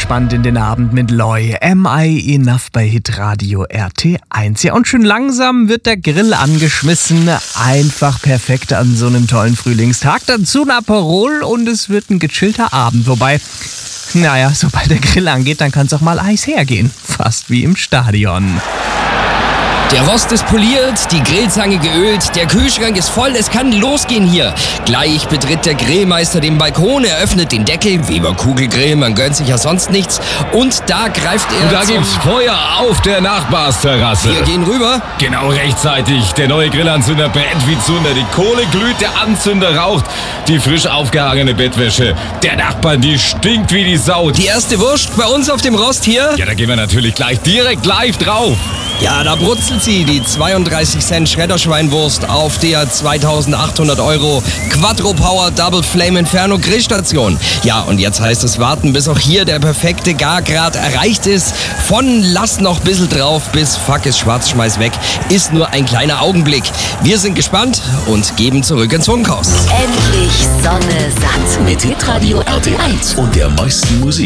entspannt in den Abend mit Loy. Am I Enough bei Hitradio RT1. Ja, und schön langsam wird der Grill angeschmissen. Einfach perfekt an so einem tollen Frühlingstag. Dazu ein Aperol und es wird ein gechillter Abend. Wobei, naja, sobald der Grill angeht, dann kann es auch mal Eis hergehen. Fast wie im Stadion. Der Rost ist poliert, die Grillzange geölt, der Kühlschrank ist voll, es kann losgehen hier. Gleich betritt der Grillmeister den Balkon, er öffnet den Deckel, Weber Kugelgrill, man gönnt sich ja sonst nichts. Und da greift er Und da gibt's Feuer auf der Nachbarsterrasse. Wir gehen rüber. Genau rechtzeitig. Der neue Grillanzünder brennt wie Zunder. Die Kohle glüht, der Anzünder raucht. Die frisch aufgehangene Bettwäsche der Nachbarn, die stinkt wie die Sau. Die erste Wurst bei uns auf dem Rost hier. Ja, da gehen wir natürlich gleich direkt live drauf. Ja, da brutzelt sie, die 32 Cent Schredderschweinwurst auf der 2800 € Quattro Power Double Flame Inferno Grillstation. Ja, und jetzt heißt es warten, bis auch hier der perfekte Gargrad erreicht ist. Von lass noch ein bisschen drauf bis fuck ist schwarz, schmeiß weg, ist nur ein kleiner Augenblick. Wir sind gespannt und geben zurück ins Funkhaus. Endlich Sonne satt. Mit Hitradio RT1 und der meisten Musik.